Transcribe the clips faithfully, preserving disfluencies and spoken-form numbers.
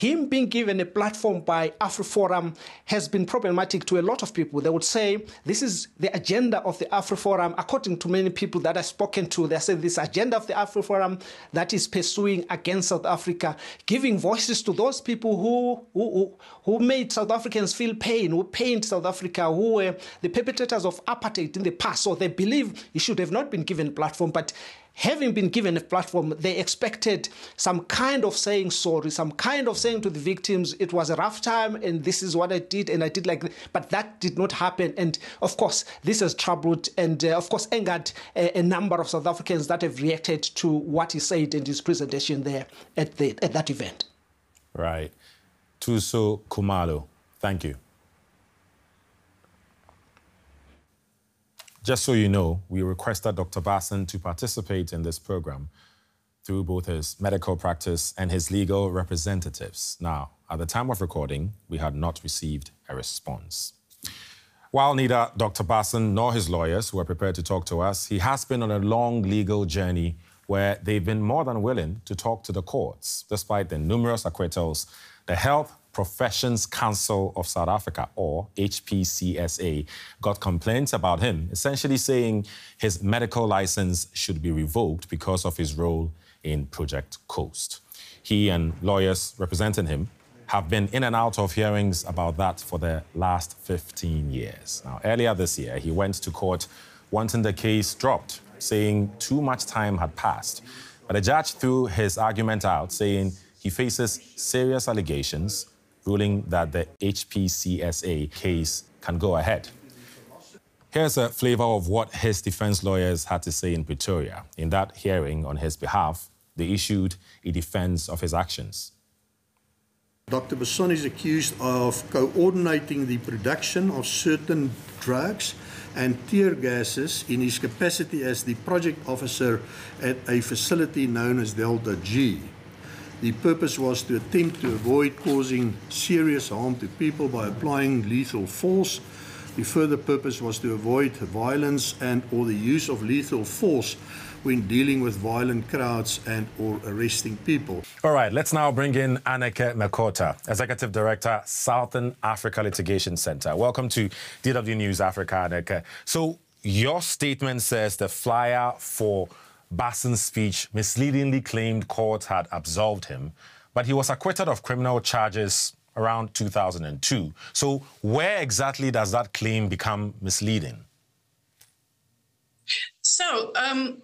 him being given a platform by AfriForum has been problematic to a lot of people. They would say this is the agenda of the AfriForum. According to many people that I've spoken to, they say this agenda of the AfriForum that is pursuing against South Africa, giving voices to those people who who, who made South Africans feel pain, who pained South Africa, who were the perpetrators of apartheid in the past. So they believe he should have not been given a platform, but having been given a platform, they expected some kind of saying sorry, some kind of saying to the victims, it was a rough time and this is what I did and I did like this. But that did not happen. And of course, this has troubled and uh, of course angered a, a number of South Africans that have reacted to what he said in his presentation there at, the, at that event. Right. Thuso Khumalo, thank you. Just so you know, we requested Doctor Basson to participate in this program through both his medical practice and his legal representatives. Now, at the time of recording, we had not received a response. While neither Doctor Basson nor his lawyers were prepared to talk to us, he has been on a long legal journey where they've been more than willing to talk to the courts. Despite the numerous acquittals, the Health Professions Council of South Africa, or H P C S A, got complaints about him, essentially saying his medical license should be revoked because of his role in Project Coast. He and lawyers representing him have been in and out of hearings about that for the last fifteen years. Now, earlier this year, he went to court wanting the case dropped, saying too much time had passed. But the judge threw his argument out, saying he faces serious allegations, ruling that the H P C S A case can go ahead. Here's a flavor of what his defense lawyers had to say in Pretoria. In that hearing on his behalf, they issued a defense of his actions. Doctor Basson is accused of coordinating the production of certain drugs and tear gases in his capacity as the project officer at a facility known as Delta G. The purpose was to attempt to avoid causing serious harm to people by applying lethal force. The further purpose was to avoid violence and or the use of lethal force when dealing with violent crowds and or arresting people. All right, let's now bring in Anneke Mekota, Executive Director, Southern Africa Litigation Center. Welcome to D W News Africa, Anneke. So your statement says the flyer for Basson's speech misleadingly claimed court had absolved him, but he was acquitted of criminal charges around two thousand two. So where exactly does that claim become misleading? So, um,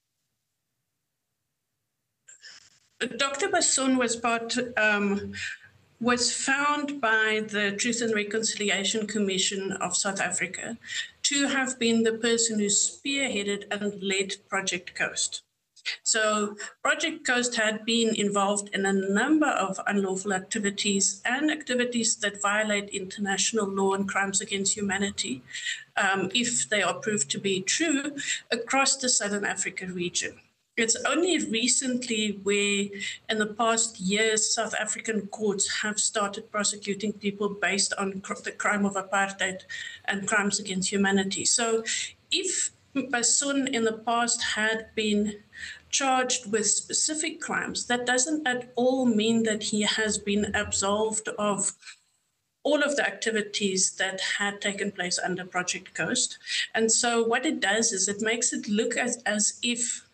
Doctor Basson was part, um, was found by the Truth and Reconciliation Commission of South Africa to have been the person who spearheaded and led Project Coast. So Project Coast had been involved in a number of unlawful activities and activities that violate international law and crimes against humanity, um, if they are proved to be true, across the Southern Africa region. It's only recently where, in the past years, South African courts have started prosecuting people based on cr the crime of apartheid and crimes against humanity. So if Basson in the past had been charged with specific crimes, that doesn't at all mean that he has been absolved of all of the activities that had taken place under Project Coast. And so what it does is it makes it look as, as if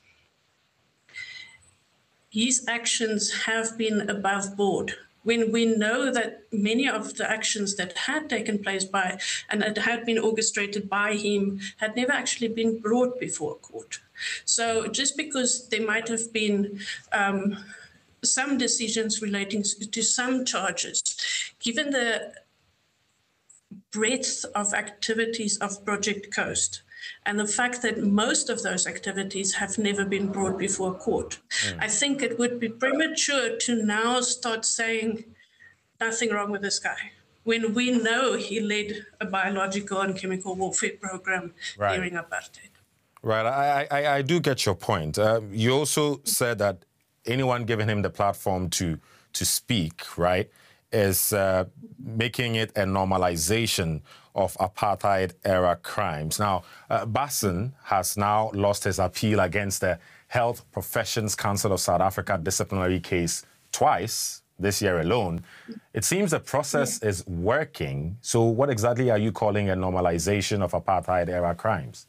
his actions have been above board, when we know that many of the actions that had taken place by and that had been orchestrated by him had never actually been brought before court. So just because there might have been um, some decisions relating to some charges, given the breadth of activities of Project Coast, and the fact that most of those activities have never been brought before court, mm. I think it would be premature to now start saying nothing wrong with this guy, when we know he led a biological and chemical warfare program right. during apartheid. Right, I, I, I do get your point. Uh, you also said that anyone giving him the platform to, to speak, right, is uh, making it a normalization of apartheid-era crimes. Now, uh, Basson has now lost his appeal against the Health Professions Council of South Africa disciplinary case twice, this year alone. It seems the process yeah. is working. So what exactly are you calling a normalization of apartheid-era crimes?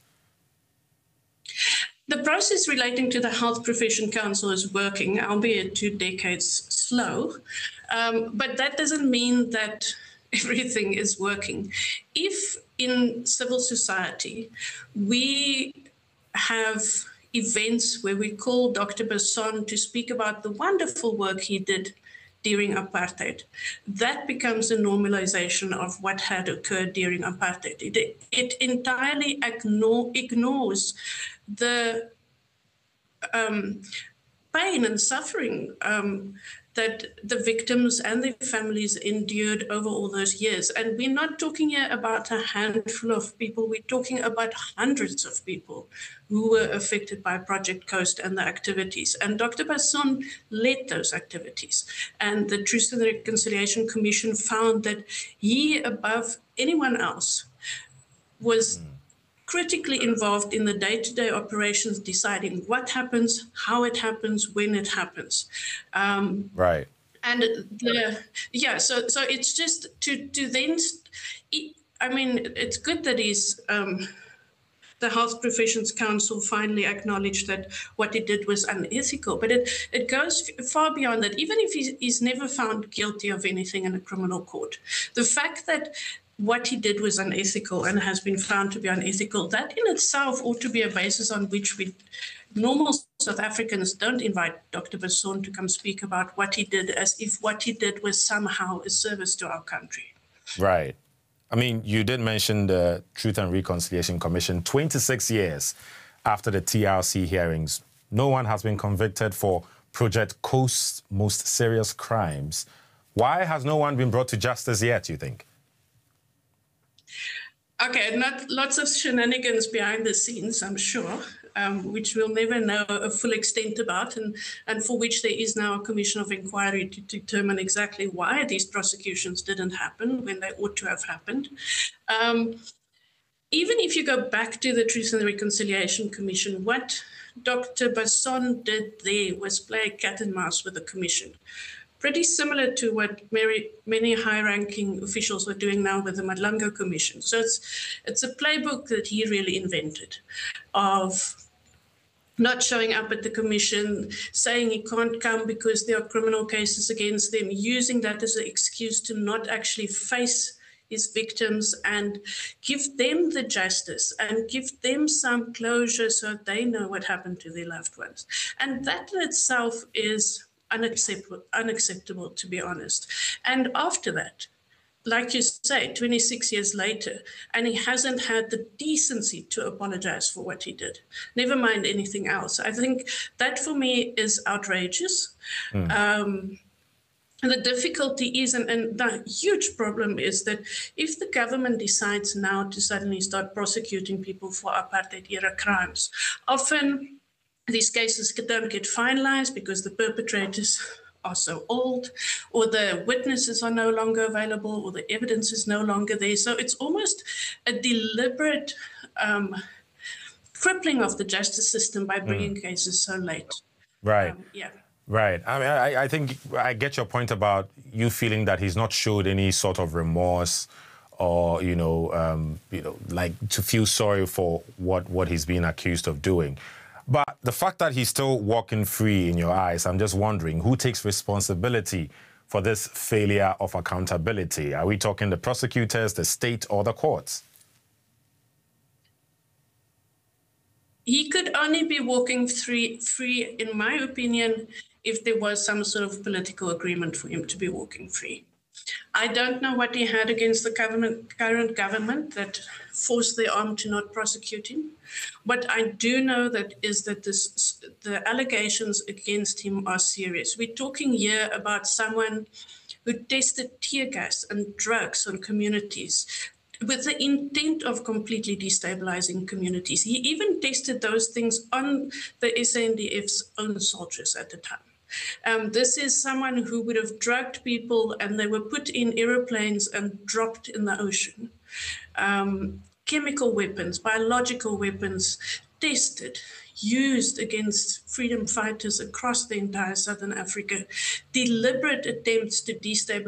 The process relating to the Health Profession Council is working, albeit two decades slow. Um, but that doesn't mean that everything is working. If in civil society we have events where we call Doctor Basson to speak about the wonderful work he did during apartheid, that becomes a normalization of what had occurred during apartheid. It, it entirely ignore, ignores the um, pain and suffering um, that the victims and their families endured over all those years. And we're not talking here about a handful of people, we're talking about hundreds of people who were affected by Project Coast and the activities. And Doctor Basson led those activities. And the Truth and Reconciliation Commission found that he, above anyone else, was mm. critically involved in the day-to-day operations, deciding what happens, how it happens, when it happens. Um, right. And the, yeah, so so it's just to to then, I mean, it's good that he's um, the Health Professions Council finally acknowledged that what he did was unethical, but it it goes far beyond that. Even if he's, he's never found guilty of anything in a criminal court, the fact that what he did was unethical and has been found to be unethical, that in itself ought to be a basis on which we, normal South Africans, don't invite Doctor Basson to come speak about what he did as if what he did was somehow a service to our country. Right. I mean, you did mention the Truth and Reconciliation Commission. twenty-six years after the T R C hearings, no one has been convicted for Project Coast's most serious crimes. Why has no one been brought to justice yet, you think? Okay, not lots of shenanigans behind the scenes, I'm sure, um, which we'll never know a full extent about, and, and for which there is now a commission of inquiry to determine exactly why these prosecutions didn't happen when they ought to have happened. Um, even if you go back to the Truth and Reconciliation Commission, what Doctor Basson did there was play cat and mouse with the commission. Pretty similar to what many, many high-ranking officials were doing now with the Madlango Commission. So it's, it's a playbook that he really invented of not showing up at the commission, saying he can't come because there are criminal cases against them, using that as an excuse to not actually face his victims and give them the justice and give them some closure so they know what happened to their loved ones. And that in itself is Unacceptable, unacceptable, to be honest. And after that, like you say, twenty-six years later, and he hasn't had the decency to apologize for what he did, never mind anything else. I think that for me is outrageous. Mm. Um, and the difficulty is, and, and the huge problem is that if the government decides now to suddenly start prosecuting people for apartheid-era crimes, often these cases don't get finalized because the perpetrators are so old, or the witnesses are no longer available, or the evidence is no longer there. So it's almost a deliberate um, crippling of the justice system by bringing mm. cases so late. Right. Um, yeah. Right. I mean, I, I think I get your point about you feeling that he's not showed any sort of remorse or, you know, um, you know, like to feel sorry for what, what he's been accused of doing. But the fact that he's still walking free in your eyes, I'm just wondering, who takes responsibility for this failure of accountability? Are we talking the prosecutors, the state, or the courts? He could only be walking free, free, in my opinion, if there was some sort of political agreement for him to be walking free. I don't know what he had against the government, current government that forced their arm to not prosecute him. What I do know that is that this, the allegations against him are serious. We're talking here about someone who tested tear gas and drugs on communities with the intent of completely destabilizing communities. He even tested those things on the S A N D F's own soldiers at the time. Um, this is someone who would have drugged people and they were put in aeroplanes and dropped in the ocean. Um, chemical weapons, biological weapons tested, used against freedom fighters across the entire Southern Africa, deliberate attempts to destabilize